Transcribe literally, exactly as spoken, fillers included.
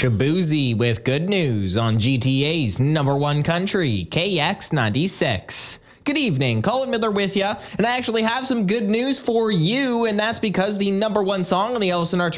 Shabuzi with good news on G T A's number one country, K X ninety-six. Good evening, Colin Miller with you, and I actually have some good news for you, and that's because the number one song on the Ellison Archer